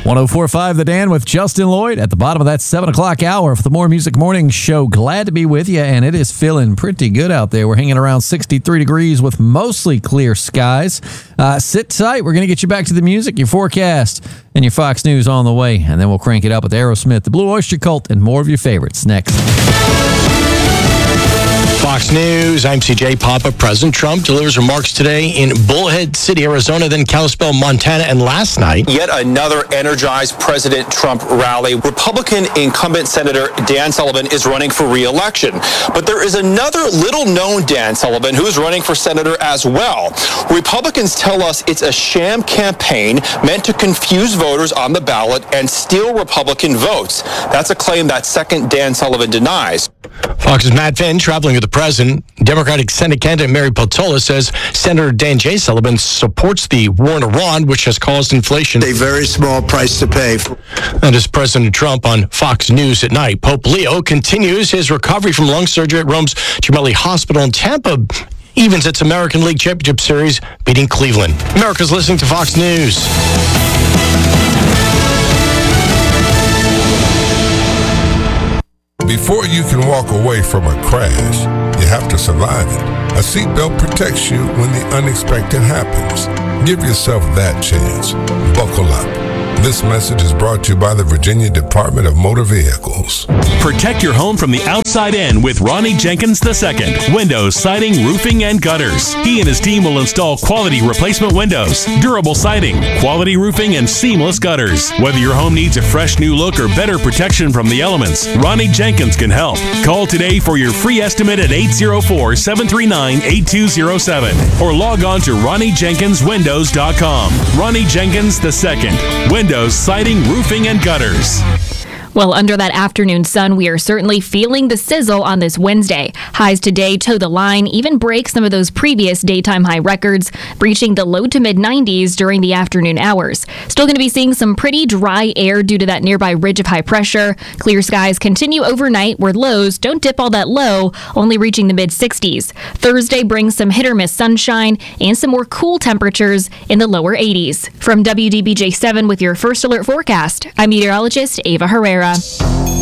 104.5 The Dan with Justin Lloyd at the bottom of that 7 o'clock hour for the More Music Morning Show. Glad to be with you, and it is feeling pretty good out there. We're hanging around 63 degrees with mostly clear skies. Sit tight. We're going to get you back to the music, your forecast, and your Fox News on the way. And then we'll crank it up with Aerosmith, the Blue Oyster Cult, and more of your favorites next. Fox News, I'm CJ Papa. President Trump delivers remarks today in Bullhead City, Arizona, then Kalispell, Montana, and last night. Yet another energized President Trump rally. Republican incumbent Senator Dan Sullivan is running for re-election. But there is another little-known Dan Sullivan who is running for senator as well. Republicans tell us it's a sham campaign meant to confuse voters on the ballot and steal Republican votes. That's a claim that second Dan Sullivan denies. Fox's Matt Finn traveling with the president. Democratic Senate candidate Mary Peltola says Senator Dan J. Sullivan supports the war in Iran, which has caused inflation. A very small price to pay. That is President Trump on Fox News at night. Pope Leo continues his recovery from lung surgery at Rome's Gemelli Hospital in Tampa. Evens its American League Championship Series, beating Cleveland. America's listening to Fox News. Before you can walk away from a crash, you have to survive it. A seatbelt protects you when the unexpected happens. Give yourself that chance. Buckle up. This message is brought to you by the Virginia Department of Motor Vehicles. Protect your home from the outside in with Ronnie Jenkins II. Windows, siding, roofing, and gutters. He and his team will install quality replacement windows, durable siding, quality roofing, and seamless gutters. Whether your home needs a fresh new look or better protection from the elements, Ronnie Jenkins can help. Call today for your free estimate at 804-739-8207 or log on to RonnieJenkinsWindows.com. Ronnie Jenkins II. Windows, siding, roofing, and gutters. Well, under that afternoon sun, we are certainly feeling the sizzle on this Wednesday. Highs today toe the line, even break some of those previous daytime high records, reaching the low to mid-90s during the afternoon hours. Still going to be seeing some pretty dry air due to that nearby ridge of high pressure. Clear skies continue overnight where lows don't dip all that low, only reaching the mid-60s. Thursday brings some hit-or-miss sunshine and some more cool temperatures in the lower 80s. From WDBJ 7 with your First Alert forecast, I'm meteorologist Ava Herrera.